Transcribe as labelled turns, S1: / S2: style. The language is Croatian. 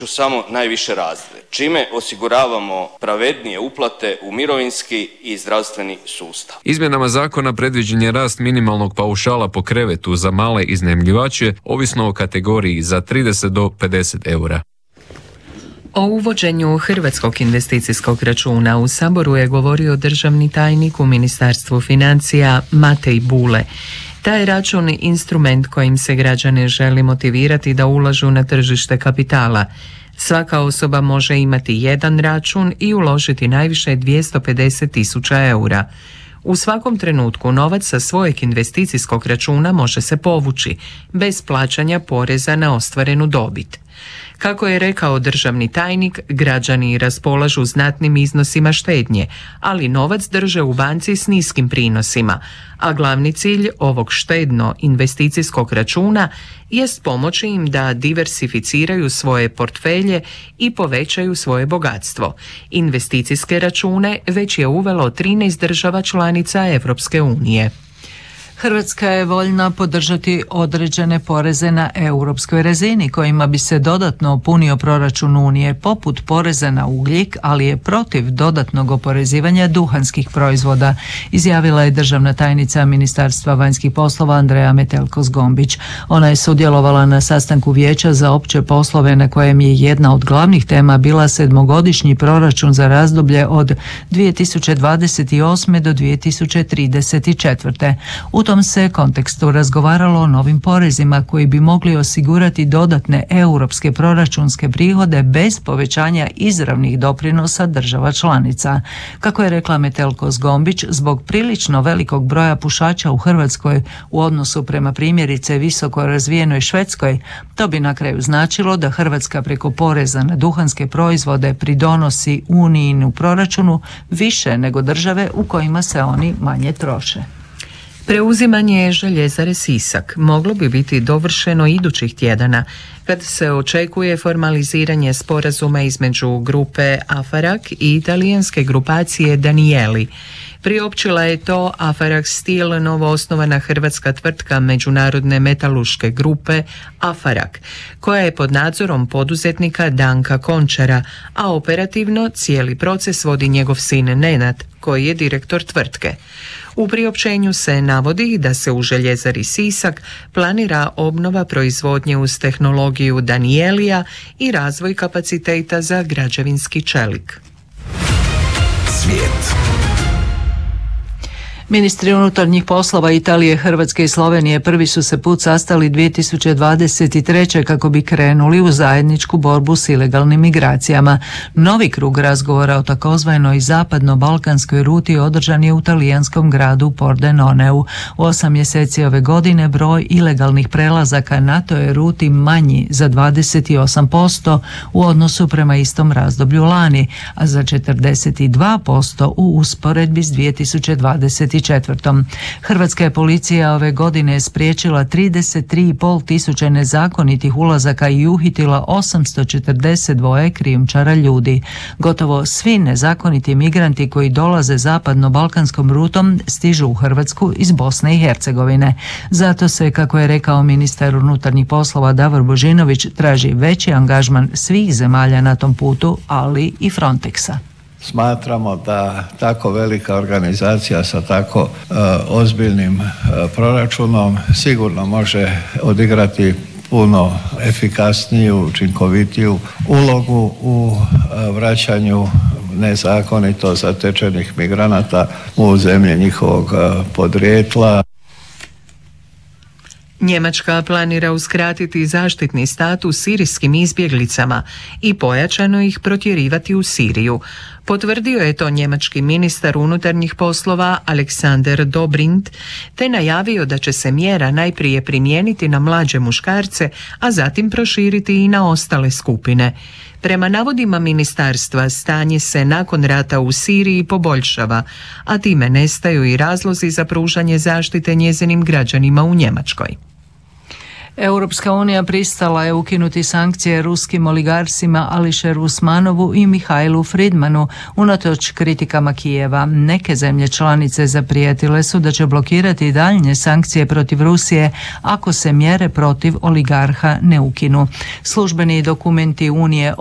S1: samo najviše razrede, čime osiguravamo pravednije uplate u mirovinski i zdravstveni sustav.
S2: Izmjenama zakona predviđen je rast minimalnog paušala po krevetu za male iznajmljivače, ovisno o kategoriji, za 30 do 50 eura.
S3: O uvođenju hrvatskog investicijskog računa u Saboru je govorio državni tajnik u Ministarstvu financija Matej Bule. Taj račun je instrument kojim se građane želi motivirati da ulažu na tržište kapitala. Svaka osoba može imati jedan račun i uložiti najviše 250.000 eura. U svakom trenutku novac sa svojeg investicijskog računa može se povući, bez plaćanja poreza na ostvarenu dobit. Kako je rekao državni tajnik, građani raspolažu znatnim iznosima štednje, ali novac drže u banci s niskim prinosima, a glavni cilj ovog štedno investicijskog računa jest pomoći im da diversificiraju svoje portfelje i povećaju svoje bogatstvo. Investicijske račune već je uvelo 13 država članica Europske unije.
S4: Hrvatska je voljna podržati određene poreze na europskoj razini kojima bi se dodatno punio proračun Unije, poput poreza na ugljik, ali je protiv dodatnog oporezivanja duhanskih proizvoda, izjavila je državna tajnica Ministarstva vanjskih poslova Andreja Metelko-Zgombić. Ona je sudjelovala na sastanku Vijeća za opće poslove na kojem je jedna od glavnih tema bila 7-godišnji proračun za razdoblje od 2028. do 2034. U tom se kontekstu razgovaralo o novim porezima koji bi mogli osigurati dodatne europske proračunske prihode bez povećanja izravnih doprinosa država članica. Kako je rekla Metelko-Zgombić, zbog prilično velikog broja pušača u Hrvatskoj u odnosu prema primjerice visoko razvijenoj Švedskoj, to bi na kraju značilo da Hrvatska preko poreza na duhanske proizvode pridonosi Unijinu proračunu više nego države u kojima se oni manje troše.
S3: Preuzimanje željezare Sisak moglo bi biti dovršeno idućih tjedana, kad se očekuje formaliziranje sporazuma između grupe Afarak i italijanske grupacije Danieli. Priopćila je to Afarak Steel, novoosnovana hrvatska tvrtka međunarodne metalurške grupe Afarak, koja je pod nadzorom poduzetnika Danka Končara, a operativno cijeli proces vodi njegov sin Nenad, koji je direktor tvrtke. U priopćenju se navodi da se u željezari Sisak planira obnova proizvodnje uz tehnologiju Danielija i razvoj kapaciteta za građevinski čelik.
S5: Svijet.
S4: Ministri unutarnjih poslova Italije, Hrvatske i Slovenije prvi su se put sastali 2023. kako bi krenuli u zajedničku borbu s ilegalnim migracijama. Novi krug razgovora o takozvanoj zapadno-balkanskoj ruti održan je u talijanskom gradu Pordenoneu. U 8 mjeseci ove godine broj ilegalnih prelazaka na toj ruti manji za 28% u odnosu prema istom razdoblju lani, a za 42% u usporedbi s 2024. Hrvatska je policija ove godine spriječila 33,5 tisuće nezakonitih ulazaka i uhitila 842 krijumčara ljudi. Gotovo svi nezakoniti migranti koji dolaze zapadno-balkanskom rutom stižu u Hrvatsku iz Bosne i Hercegovine. Zato se, kako je rekao ministar unutarnjih poslova Davor Božinović, traži veći angažman svih zemalja na tom putu, ali i Frontexa.
S6: Smatramo da tako velika organizacija sa tako ozbiljnim proračunom sigurno može odigrati puno efikasniju, učinkovitiju ulogu u vraćanju nezakonito zatečenih migranata u zemlje njihovog podrijetla.
S3: Njemačka planira uskratiti zaštitni status sirijskim izbjeglicama i pojačano ih protjerivati u Siriju. Potvrdio je to njemački ministar unutarnjih poslova Alexander Dobrindt, te najavio da će se mjera najprije primijeniti na mlađe muškarce, a zatim proširiti i na ostale skupine. Prema navodima ministarstva, stanje se nakon rata u Siriji poboljšava, a time nestaju i razlozi za pružanje zaštite njezinim građanima u Njemačkoj.
S4: Europska unija pristala je ukinuti sankcije ruskim oligarsima Ališeru Usmanovu i Mihajlu Fridmanu unatoč kritikama Kijeva. Neke zemlje članice zaprijetile su da će blokirati daljnje sankcije protiv Rusije ako se mjere protiv oligarha ne ukinu. Službeni dokumenti Unije